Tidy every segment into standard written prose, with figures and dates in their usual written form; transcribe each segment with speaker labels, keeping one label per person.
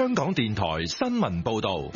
Speaker 1: 香港電台新聞報道。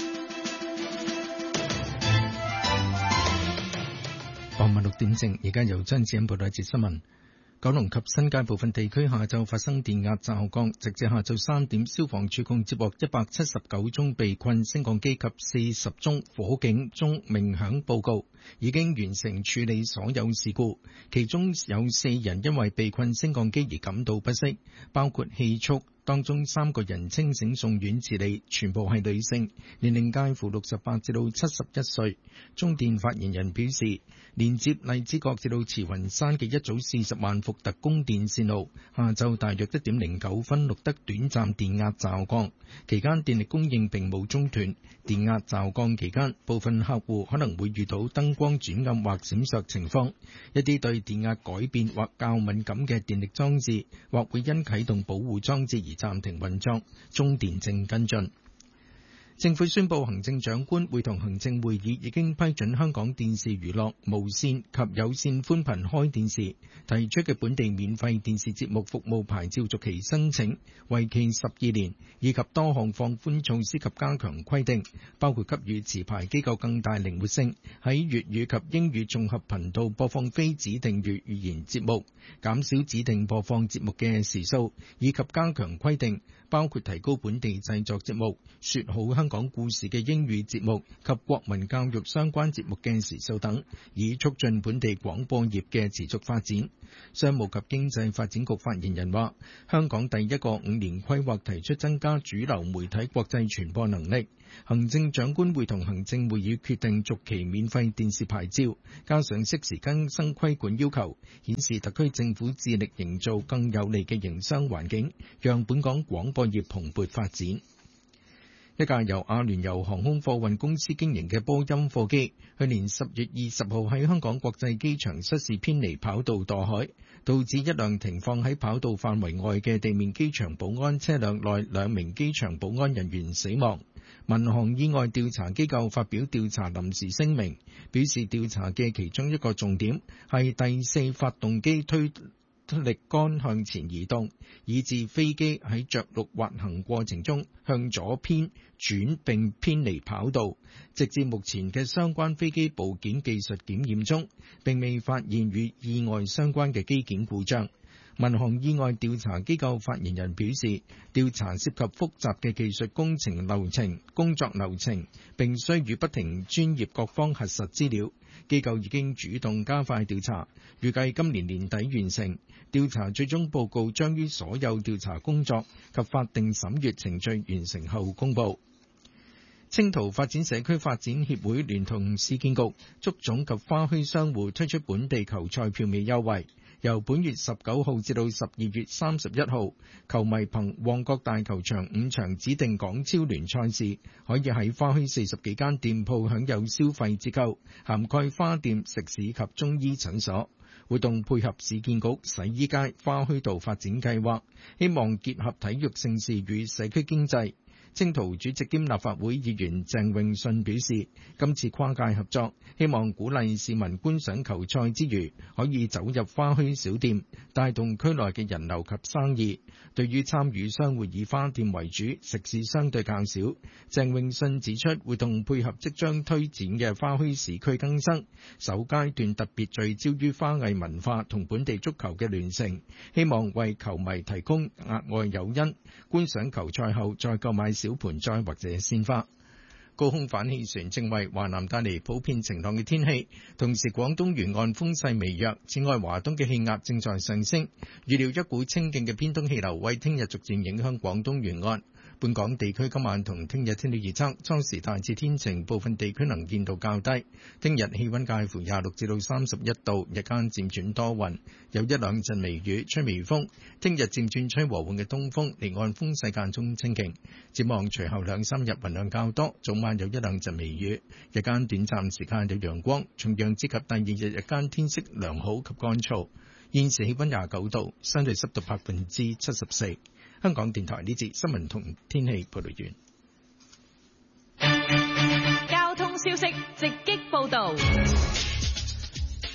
Speaker 2: 傍晚6點正，而家由張子欣報道一節新聞。九龍及新界部分地區下晝發生電壓驟降，直至下晝3點，消防處共接獲179宗被困升降機及40宗火警鐘鳴響報告，已經完成處理所有事故。其中有4人因為被困升降機而感到不適，包括氣促。當中3個人清醒送院治理，全部係女性，年齡介乎68至到71歲。中電發言人表示，連接荔枝角至到慈雲山嘅一組40萬伏特供電線路，下晝大約1點09分錄得短暫電壓驟降，期間電力供應並冇中斷。電壓驟降期間，部分客戶可能會遇到燈光轉暗或閃爍情況，一啲對電壓改變或較敏感嘅電力裝置，或會因啟動保護裝置而暫停運作，中電正跟進。政府宣布，行政長官會同行政會議已經批准香港電視娛樂無線及有線寬頻開電視提出嘅本地免費電視節目服務牌照續期申請，為期12年，以及多項放寬措施及加強規定，包括給予持牌機構更大靈活性，喺粵語及英語綜合頻道播放非指定語言節目，減少指定播放節目嘅時數，以及加強規定，包括提高本地製作節目、說好香港故事嘅英語節目及國民教育相關節目嘅時數等，以促進本地廣播業嘅持續發展。商務及經濟發展局發言人話，香港第一個5年規劃提出增加主流媒體國際傳播能力。行政長官會同行政會議決定續期免費電視牌照，加上適時更新規管要求，顯示特區政府致力營造更有利嘅營商環境，讓本港廣播業蓬勃發展。一架由阿聯酋航空貨運公司經營嘅波音貨機，去年10月20號喺香港國際機場失事偏離跑道墮海，導致一輛停放喺跑道範圍外嘅地面機場保安車輛內2名機場保安人員死亡。民航意外調查機構發表調查臨時聲明，表示調查嘅其中一個重點係第4發動機推力桿向前移動，以致飛機喺着陸滑行過程中向左偏轉並偏離跑道。直至目前嘅相關飛機部件技術檢驗中，並未發現與意外相關嘅機件故障。民航意外調查機構發言人表示，調查涉及複雜嘅技術工程流程、工作流程，並需與不停專業各方核實資料。機構已經主動加快調查，預計今年年底完成。調查最終報告將於所有調查工作及法定審閱程序完成後公佈。青桃發展社區發展協會聯同市建局、足總及花墟商戶推出本地球賽票尾優惠，由本月19號至到12月31號，球迷憑旺角大球場5場指定港超聯賽事，可以喺花墟40幾間店鋪享有消費折扣，涵蓋花店、食肆及中醫診所。活動配合市建局洗衣街花墟道發展計劃，希望結合體育盛事與社區經濟。青桃主席兼立法會議員鄭泳舜表示，今次跨界合作，希望鼓勵市民觀賞球賽之餘，可以走入花墟小店，帶動區內嘅人流及生意。對於參與商戶以花店為主，食肆相對較少。鄭泳舜指出，活動配合即將推展嘅花墟市區更新，首階段特別聚焦於花藝文化同本地足球嘅聯乘，希望為球迷提供額外誘因，觀賞球賽後再購買小盆栽或者鮮花。高空反氣旋正為華南帶嚟普遍晴朗嘅天氣，同時廣東沿岸風勢微弱。此外，華東嘅氣壓正在上升，預料一股清勁嘅偏東氣流為聽日逐漸影響廣東沿岸。本港地區今晚同聽日天氣預測，初時大致天晴，部分地區能見度較低。聽日氣溫介乎26至到31度，日間漸轉多雲，有一兩陣微雨，吹微風。聽日漸轉吹和緩嘅東風，離岸風勢間中清勁。展望隨後2-3日雲量較多，早晚有一兩陣微雨，日間短暫時間有陽光。重陽節及第2日日間天色良好及乾燥。現時氣溫29度，相對濕度74%。香港電台呢節新聞同天氣報道完。
Speaker 3: 交通消息直擊報道。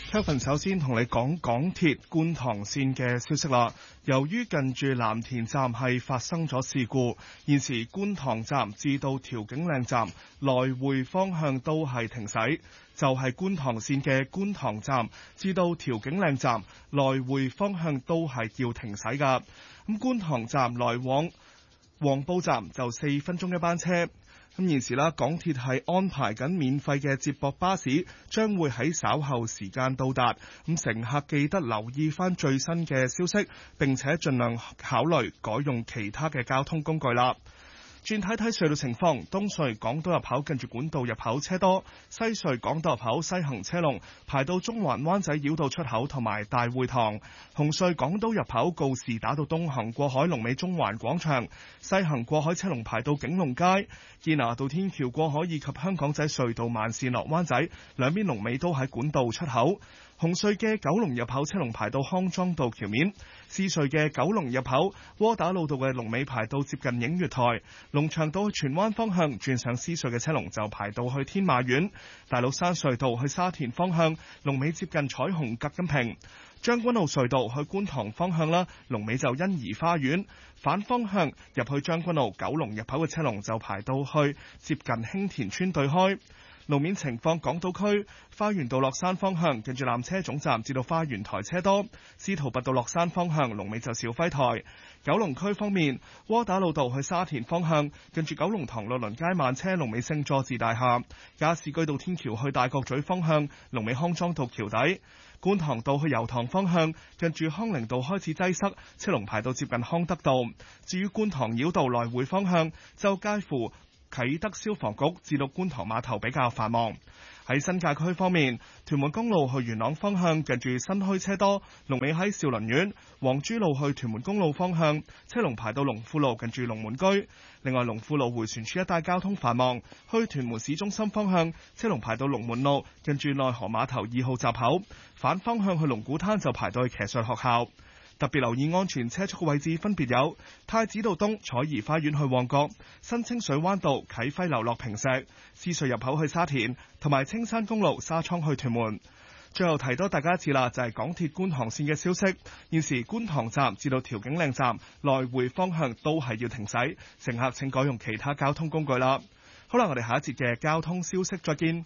Speaker 3: Kevin 首先同你講港鐵觀塘線嘅消息啦。由於近住藍田站係發生咗事故，現時觀塘站至到調景嶺站來回方向都係停駛，就係觀塘線嘅觀塘站至到調景嶺站來回方向都係要停駛㗎。咁觀塘站來往黃埔站就4分鐘一班車。咁現時啦，港鐵係安排緊免費嘅接駁巴士，將會喺稍後時間到達。咁乘客記得留意翻最新嘅消息，並且盡量考慮改用其他嘅交通工具啦。轉睇睇隧道情況，東隧港島入口近住管道入口車多，西隧港島入口西行車龍排到中環灣仔繞道出口同埋大會堂，紅隧港島入口告士打道東行過海龍尾中環廣場，西行過海車龍排到景隆街，堅拿道天橋過海以及香港仔隧道慢線落灣仔，兩邊龍尾都喺管道出口。紅隧嘅九龍入口車龍排到康莊道橋面，獅隧嘅九龍入口窩打老道嘅龍尾排到接近映月台，龍翔道去荃灣方向轉上獅隧嘅車龍就排到去天馬苑，大老山隧道去沙田方向龍尾接近彩虹隔音屏，將軍澳隧道去觀塘方向啦，龍尾就欣怡花園，反方向入去將軍澳九龍入口嘅車龍就排到去接近興田村對開。路面情況，港島區花園道落山方向近住纜車總站至到花園台車多，司徒拔道落山方向龍尾就肇輝台。九龍區方面，窩打老道去沙田方向近住九龍塘律倫街慢車龍尾聖佐治大廈，加士居道天橋去大角咀方向龍尾康莊道橋底，觀塘道去油塘方向近住康寧道開始擠塞，車龍排到接近康德道。至於觀塘繞道來回方向就介乎啟德消防局至到觀塘碼頭比較繁忙。喺新界區方面，屯門公路去元朗方向近住新墟車多，龍尾喺兆麟苑；黃珠路去屯門公路方向車龍排到龍富路近住龍門居。另外，龍富路迴旋處一帶交通繁忙，去屯門市中心方向車龍排到龍門路近住內河碼頭2號閘口，反方向去龍鼓灘就排到去騎術學校。特別留意安全車速嘅位置分別有太子道東彩怡花園去旺角、新清水灣道啟輝樓落坪石、獅隧入口去沙田，同埋青山公路沙涌去屯門。最後提多大家一次啦，就係港鐵觀塘線嘅消息。現時觀塘站至到調景嶺站來回方向都係要停駛，乘客請改用其他交通工具啦。好啦，我哋下一節嘅交通消息再見。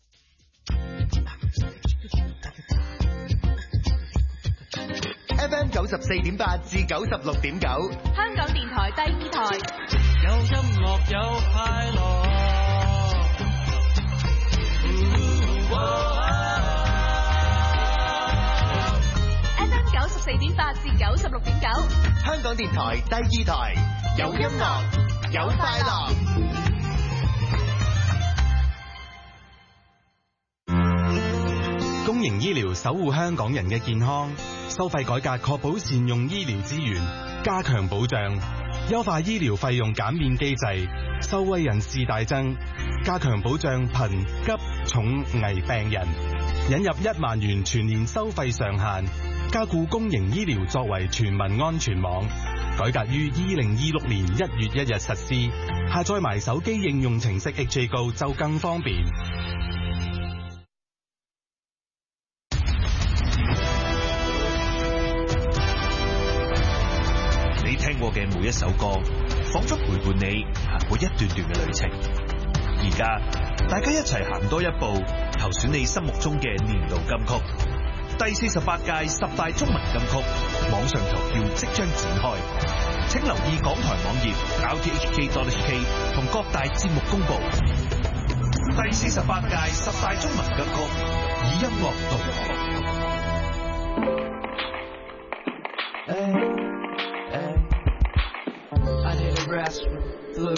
Speaker 4: FM 94.8至96.9，
Speaker 5: 香港電台第2台。
Speaker 6: 有音樂有快樂。
Speaker 5: FM 94.8至96.9，
Speaker 4: 香港電台第2台，有音樂有快樂。
Speaker 1: 公營醫療守護香港人嘅健康，收費改革確保善用醫療資源，加強保障，優化醫療費用減免機制，受惠人士大增，加強保障貧急重危病人，引入1萬元全年收費上限，加固公營醫療作為全民安全網，改革於2026年1月1日實施，下載埋手機應用程式 HA Go 就更方便。
Speaker 7: 嘅每一首歌，仿佛陪伴你行過一段段嘅旅程。而家大家一齊行多一步，投選你心目中嘅年度金曲。第48屆10大中文金曲網上投票即將展開，請留意港台網頁 rthk.hk 同各大節目公布。第48屆10大中文金曲以音樂導航。